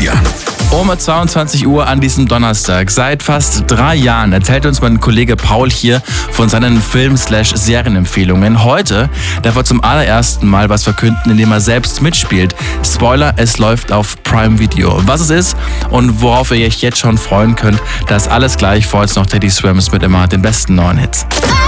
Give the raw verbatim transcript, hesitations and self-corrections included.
Julian. Um zweiundzwanzig Uhr an diesem Donnerstag. Seit fast drei Jahren erzählt uns mein Kollege Paul hier von seinen Film-Serienempfehlungen. Heute darf er zum allerersten Mal was verkünden, indem er selbst mitspielt. Spoiler, es läuft auf Prime Video. Was es ist und worauf ihr euch jetzt schon freuen könnt, das alles gleich. Vor jetzt noch Teddy Swims mit immer den besten neuen Hits.